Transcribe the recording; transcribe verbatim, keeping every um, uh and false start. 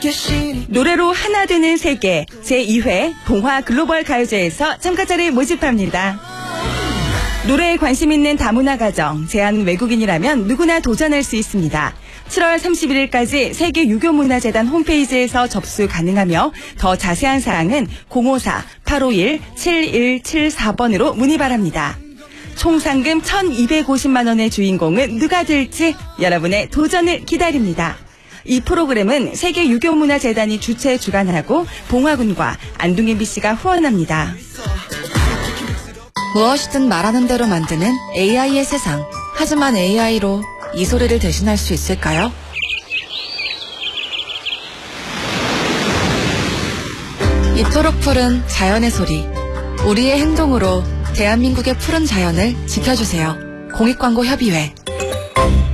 노래로 하나 되는 세계 제이 회 동화 글로벌 가요제에서 참가자를 모집합니다. 노래에 관심 있는 다문화 가정, 제한 외국인이라면 누구나 도전할 수 있습니다. 칠월 삼십일일까지 세계유교문화재단 홈페이지에서 접수 가능하며 더 자세한 사항은 공오사 팔오일 칠일칠사 번으로 문의 바랍니다. 총 상금 천이백오십만 원의 주인공은 누가 될지 여러분의 도전을 기다립니다. 이 프로그램은 세계유교문화재단이 주최 주관하고 봉화군과 안동 엠비씨가 후원합니다. 무엇이든 말하는 대로 만드는 에이아이의 세상. 하지만 에이아이로 이 소리를 대신할 수 있을까요? 이토록 푸른 자연의 소리. 우리의 행동으로 대한민국의 푸른 자연을 지켜주세요. 공익광고협의회.